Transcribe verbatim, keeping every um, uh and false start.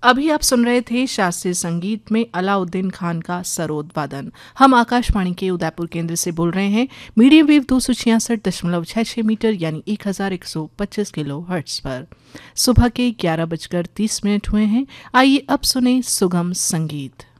अभी आप सुन रहे थे शास्त्रीय संगीत में अलाउद्दीन खान का सरोद वादन। हम आकाशवाणी के उदयपुर केंद्र से बोल रहे हैं मीडियम वेव दो सौ छियासठ दशमलव छह छह मीटर यानी एक हजार एक सौ पच्चीस किलो हर्ट्ज पर। सुबह के ग्यारह बजकर तीस मिनट हुए हैं। आइए अब सुने सुगम संगीत।